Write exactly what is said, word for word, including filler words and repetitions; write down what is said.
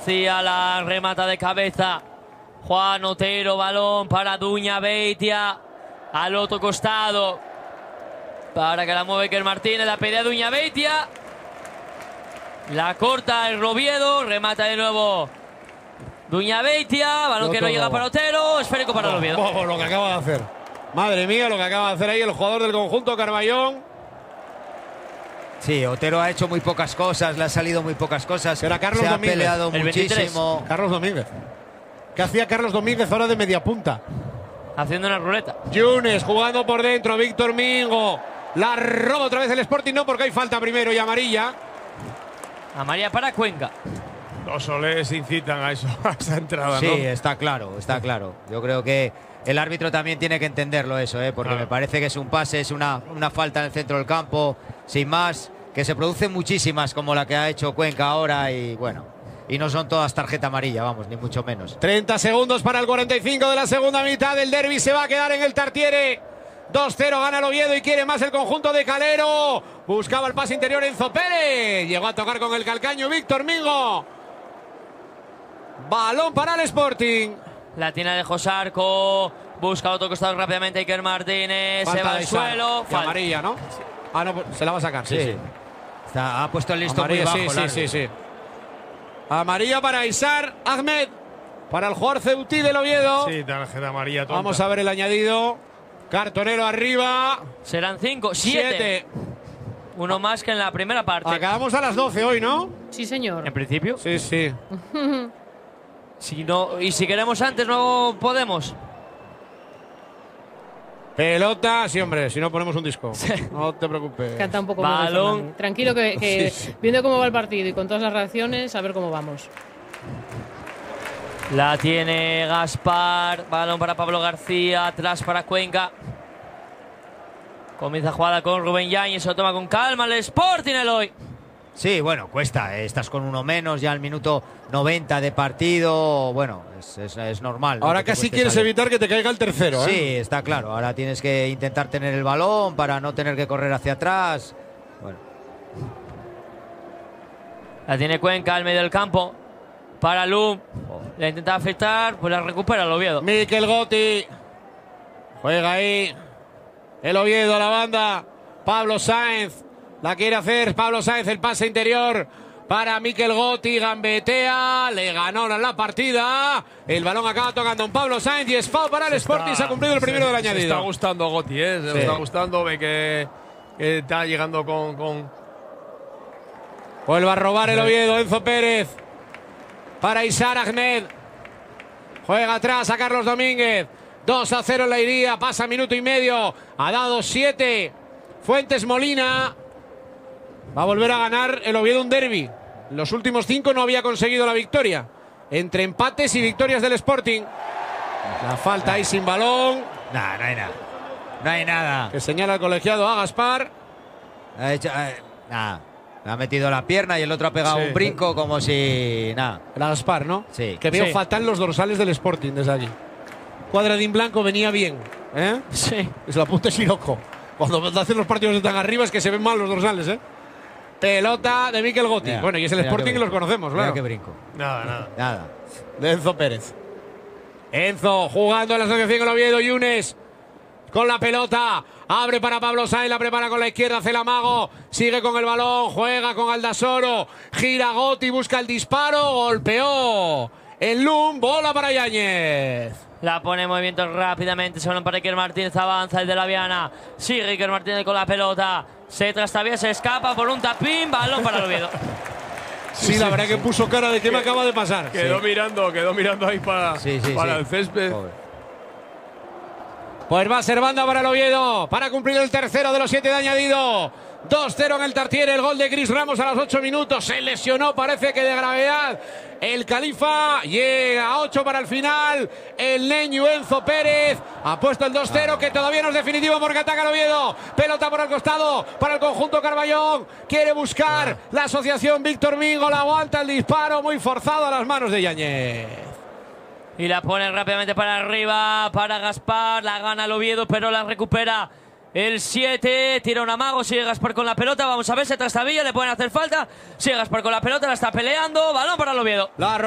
García, la remata de cabeza. Juan Otero, balón para Duña Beitia. Al otro costado. Para que la mueve Iker Martínez, la pelea Duña Beitia. La corta el Oviedo, remata de nuevo Duña Beitia. Balón que no llega para Otero, esférico para el Oviedo. Oh, lo que acaba de hacer. Madre mía, lo que acaba de hacer ahí el jugador del conjunto Carballón. Sí, Otero ha hecho muy pocas cosas, le ha salido muy pocas cosas. Era Carlos Se ha Domínguez, peleado el muchísimo. Carlos Domínguez. ¿Qué hacía Carlos Domínguez ahora de media punta? Haciendo una ruleta. Yunes jugando por dentro, Víctor Mingo. La roba otra vez el Sporting, no, porque hay falta primero y amarilla. Amarilla para Cuenca. Los solés incitan a eso, a esa entrada, Sí, ¿no? está claro, está claro. Yo creo que el árbitro también tiene que entenderlo eso, ¿eh? Porque claro. me parece que es un pase, es una, una falta en el centro del campo, sin más, que se producen muchísimas como la que ha hecho Cuenca ahora y bueno, y no son todas tarjeta amarilla, vamos, ni mucho menos. treinta segundos para el cuarenta y cinco de la segunda mitad. El derbi se va a quedar en el Tartiere. dos cero gana el Oviedo y quiere más el conjunto de Calero. Buscaba el pase interior Enzo Pérez. Llegó a tocar con el calcaño Víctor Mingo. Balón para el Sporting. La tiene de Josarco. Busca otro costado rápidamente Iker Martínez. Falta se va de al Isar. suelo. Y Falta. amarilla, ¿no? Ah, no, se la va a sacar. Sí, Sí, sí. sí. Está, ha puesto el listo Amarilla, muy bajo. sí, el sí, árbitro. sí, sí. Amarilla para Isar Ahmed. Para el jugador Ceutí del Oviedo. Sí, tarjeta amarilla tonta. Vamos a ver el añadido. Cartonero arriba. Serán cinco, siete. Siete. Uno más que en la primera parte. Acabamos a las doce hoy, ¿no? Sí, señor. En principio. Sí, sí. Si no, y si queremos antes, no podemos. Pelota, sí, hombre, si no ponemos un disco. No te preocupes. Canta un poco más. Balón. Tranquilo, que, que Sí, sí. viendo cómo va el partido y con todas las reacciones, a ver cómo vamos. La tiene Gaspar. Balón para Pablo García. Atrás para Cuenca. Comienza jugada con Rubén Yáñez. Se lo toma con calma el Sporting Eloy. Sí, bueno, cuesta. eh, Estás con uno menos ya al minuto noventa de partido. Bueno, es, es, es normal. ¿no? Ahora que te casi cueste quieres salir. evitar que te caiga el tercero, ¿eh? Sí, está claro. Ahora tienes que intentar tener el balón para no tener que correr hacia atrás. Bueno, La tiene Cuenca al medio del campo. Para Lum. La intenta afectar. Pues la recupera el Oviedo. Mikel Gotti. Juega ahí. El Oviedo a la banda. Pablo Sáenz. La quiere hacer Pablo Sáenz. El pase interior para Mikel Gotti. Gambetea. Le ganó la partida. El balón acaba tocando un Pablo Sáenz. Y es foul para el Sporting. Se ha cumplido el primero se, del Se añadido. está gustando a Gotti, ¿eh? Se Sí. le está gustando. Ve que, que está llegando con, con. Vuelve a robar el Oviedo. Enzo Pérez. Para Isar Ahmed. Juega atrás a Carlos Domínguez. dos a cero en la iría. Pasa minuto y medio. Ha dado siete. Fuentes Molina. Va a volver a ganar el Oviedo un derbi. Los últimos cinco no había conseguido la victoria. Entre empates y victorias del Sporting. La falta ahí sin balón. nada, no hay nada. No hay nada. Que señala el colegiado a Gaspar. Ha hecho, eh, nada. Le ha metido la pierna y el otro ha pegado Sí. un brinco como si. Nada. Era Gaspar, ¿no? Sí. Que veo Sí. fatal los dorsales del Sporting desde allí. Cuadradín blanco venía bien. ¿Eh? Sí. Es la punta de Siroco. Cuando hacen los partidos de tan arriba es que se ven mal los dorsales, ¿eh? Pelota de Mikel Gotti. Mira, Bueno, y es el mira Sporting qué que los brinco. conocemos, Mira claro. qué brinco. Nada, nada. Nada. De Enzo Pérez. Enzo jugando en la asociación con Oviedo. Yunes con la pelota. Abre para Pablo Sáenz, la prepara con la izquierda, hace el amago. Sigue con el balón, juega con Aldasoro. Gira Gotti, busca el disparo. Golpeó el Lum, bola para Yáñez. La pone en movimiento rápidamente. Se van para Iker Martínez. Avanza el de la Viana. Sigue Iker Martínez con la pelota. Se trastabilla, se escapa por un tapín. Balón para el Oviedo. Sí, la verdad que puso cara de qué me acaba de pasar. Quedó Sí. mirando, quedó mirando ahí para, Sí, sí, para sí. el césped. Pobre. Pues va a ser banda para el Oviedo, para cumplir el tercero de los siete de añadido. dos cero en el Tartiere, el gol de Chris Ramos a los ocho minutos. Se lesionó, parece que de gravedad. El Califa llega a ocho para el final. El Neñu Enzo Pérez ha puesto el dos cero, que todavía no es definitivo porque ataca el Oviedo. Pelota por el costado para el conjunto Carballón. Quiere buscar la asociación Víctor Mingo. La aguanta el disparo, muy forzado a las manos de Yáñez. Y la pone rápidamente para arriba, para Gaspar. La gana el Oviedo, pero la recupera el siete. Tira un amago, sigue Gaspar con la pelota. Vamos a ver, se trastabilla, le pueden hacer falta. Sigue Gaspar con la pelota, la está peleando. Balón para el Oviedo. La